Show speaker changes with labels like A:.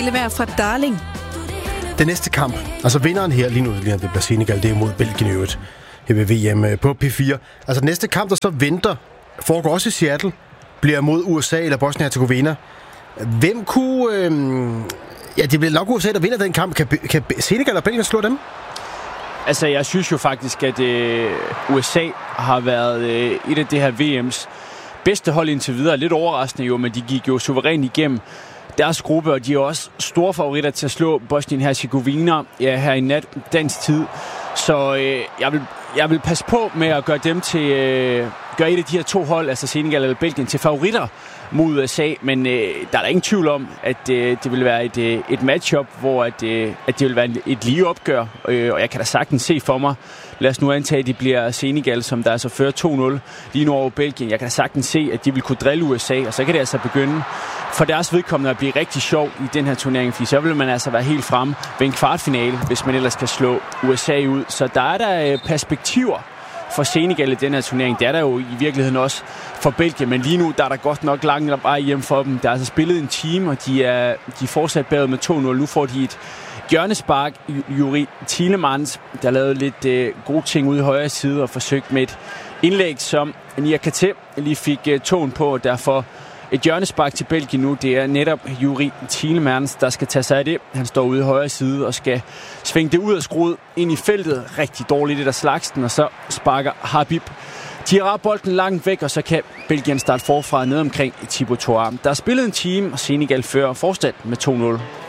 A: televejr fra Darling.
B: Den næste kamp, altså vinderen her lige nu, det bliver Senegal, det er mod Belgien i øvrigt, her ved VM på P4. Altså den næste kamp, der så venter, foregår også i Seattle, bliver mod USA eller Bosnien-Herzegovina. Hvem kunne... det bliver nok USA, der vinder den kamp. Kan Senegal og Belgien slå dem?
C: Altså, jeg synes jo faktisk, at USA har været et af det her VM's bedste hold indtil videre. Lidt overraskende jo, men de gik jo suverænt igennem deres gruppe, og de er også store favoritter til at slå Bosnien-Herzegovina her i nat dansk tid. Så jeg vil passe på med at gøre dem til gøre et af de her to hold, altså Senegal eller Belgien, til favoritter mod USA, men der er der ingen tvivl om, at det vil være et matchup, hvor at det vil være et lige opgør, og jeg kan da sagtens se for mig, lad os nu antage, at det bliver Senegal, som der altså fører 2-0 lige nu over Belgien. Jeg kan da sagtens se, at de vil kunne drille USA, og så kan det altså begynde for deres vedkommende at blive rigtig sjov i den her turnering, fordi så vil man altså være helt fremme ved en kvartfinale, hvis man ellers kan slå USA ud. Så der er der perspektiver for Senegal i den her turnering. Det er der jo i virkeligheden også for Belgien, men lige nu der er der godt nok langt vej hjem for dem. Der er altså spillet en time, og de er fortsat bagud med 2-0. Nu får de et hjørnespark. Yuri Tielemans, der lavede lidt gode ting ude i højre side og forsøgt med et indlæg, som Niakate lige fik tåen på, og derfor et hjørnespark til Belgien nu. Det er netop Yuri Tielemans, der skal tage sig af det. Han står ude i højre side og skal svinge det ud af skruet ind i feltet. Rigtig dårligt det der slagsten, og så sparker Habib Diarra bolden langt væk, og så kan Belgien starte forfra ned omkring Thibaut Thuram. Der er spillet en time, og Senegal fører fortsat med 2-0.